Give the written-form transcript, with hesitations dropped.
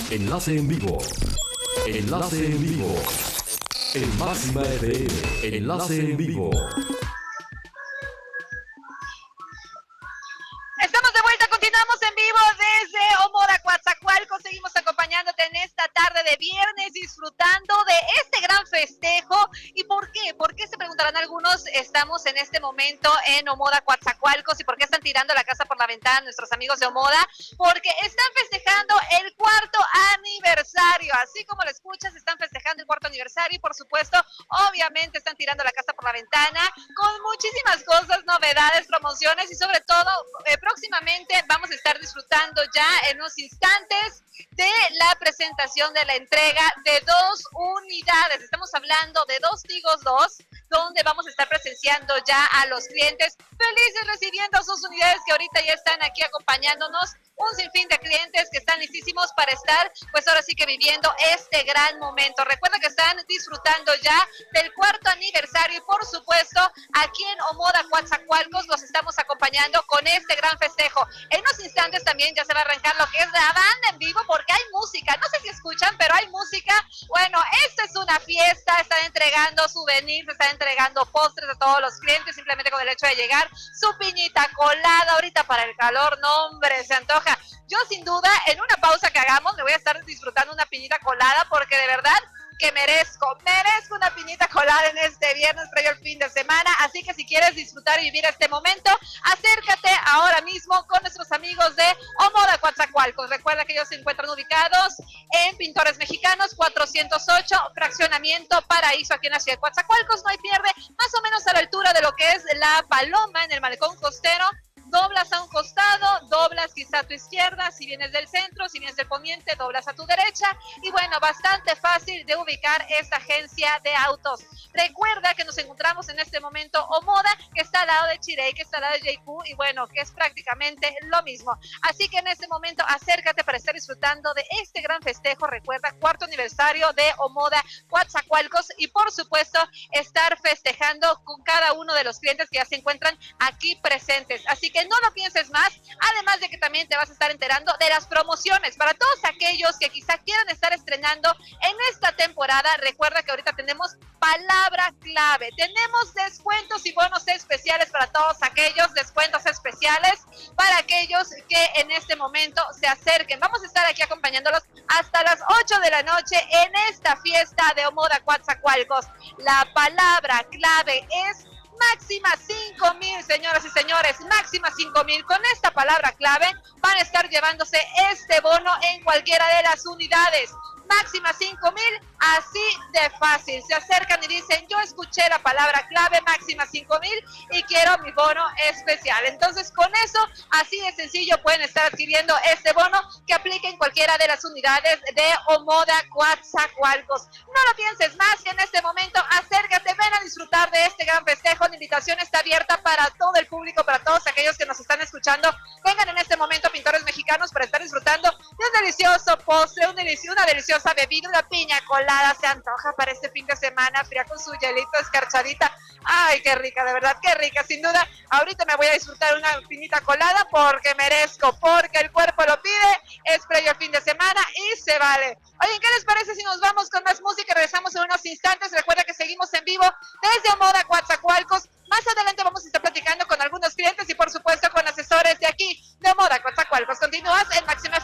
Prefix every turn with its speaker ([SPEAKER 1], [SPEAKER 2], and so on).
[SPEAKER 1] Enlace en vivo. Enlace en vivo. En Máxima FM. Enlace en vivo.
[SPEAKER 2] Estamos de vuelta, continuamos en vivo desde Omoda, Coatzacoalcos. Seguimos acompañándote en esta tarde de viernes, disfrutando de este gran festejo. ¿Y por qué? ¿Por qué se preguntarán algunos? Estamos en este momento en Omoda, Coatzacoalcos. ¿Y por qué están tirando la casa por la ventana nuestros amigos de Omoda? Porque están festejando el cuarto aniversario. Así como lo escuchas, están festejando el cuarto aniversario y, por supuesto, obviamente están tirando la casa por la ventana con muchísimas cosas, novedades, promociones y sobre todo, próximamente vamos a estar disfrutando ya en unos instantes de la presentación de la entrega de 2 unidades. Estamos hablando de 2 Tigos 2, donde vamos a estar presenciando ya a los clientes felices recibiendo sus unidades que ahorita ya están aquí acompañándonos. Un sinfín de clientes que están listísimos para estar, pues ahora sí que viviendo este gran momento. Recuerda que están disfrutando ya del cuarto aniversario y, por supuesto, aquí en Omoda, Coatzacoalcos, los estamos acompañando con este gran festejo. En unos instantes también ya se va a arrancar lo que es la banda en vivo, porque hay música. No sé si escuchan, pero hay música. Bueno, esta es una fiesta. Están entregando souvenirs, están entregando postres a todos los clientes, simplemente con el hecho de llegar. Su piñita colada ahorita para el calor, no hombre, se antoja. Yo sin duda, en una pausa que hagamos, me voy a estar disfrutando una piñita colada porque de verdad que merezco una piñita colada en este viernes previo al fin de semana. Así que si quieres disfrutar y vivir este momento, acércate ahora mismo con nuestros amigos de Omoda, Coatzacoalcos. Recuerda que ellos se encuentran ubicados en Pintores Mexicanos 408, fraccionamiento Paraíso, aquí en la ciudad de Coatzacoalcos. No hay pierde, más o menos a la altura de lo que es La Paloma, en el malecón costero. Doblas a un costado, doblas quizá a tu izquierda, si vienes del centro, si vienes del poniente, doblas a tu derecha. Y bueno, bastante fácil de ubicar esta agencia de autos. Recuerda que nos encontramos en este momento Omoda, que está al lado de Chirey, que está al lado de JQ, y bueno, que es prácticamente lo mismo. Así que en este momento acércate para estar disfrutando de este gran festejo. Recuerda, cuarto aniversario de Omoda, Coatzacoalcos, y por supuesto estar festejando con cada uno de los clientes que ya se encuentran aquí presentes. Así que no lo pienses más, además de que también te vas a estar enterando de las promociones para todos aquellos que quizá quieran estar estrenando en esta temporada. Recuerda que ahorita tenemos palabra clave, tenemos descuentos y bonos especiales para todos aquellos, descuentos especiales para aquellos que en este momento se acerquen. Vamos a estar aquí acompañándolos hasta las 8 de la noche en esta fiesta de Omoda, Coatzacoalcos. La palabra clave es máxima 5,000, señoras y señores, máxima 5,000. Con esta palabra clave van a estar llevándose este bono en cualquiera de las unidades. Máxima 5,000, así de fácil. Se acercan y dicen, yo escuché la palabra clave, máxima 5,000 y quiero mi bono especial. Entonces, con eso, así de sencillo, pueden estar adquiriendo este bono que aplica en cualquiera de las unidades de Omoda, Coatzacoalcos. No lo pienses más, que en este momento acércate, ven a disfrutar de este gran festejo. La invitación está abierta para todo el público, para todos aquellos que nos están escuchando. Vengan en este momento a Pintores Mexicanos para estar disfrutando de un delicioso postre, una deliciosa bebida, una piña colada. Se antoja para este fin de semana, fría con su hielito, escarchadita. Ay, qué rica, de verdad, qué rica, sin duda. Ahorita me voy a disfrutar una piñita colada porque merezco, porque el cuerpo lo pide. Es previo al fin de semana y se vale. Oye, ¿qué les parece si nos vamos con más música? Regresamos en unos instantes. Recuerda que seguimos en vivo desde Omoda, Coatzacoalcos. Más adelante vamos a estar platicando con algunos clientes y por supuesto con asesores de aquí de Omoda, Coatzacoalcos. Continúas en Máxima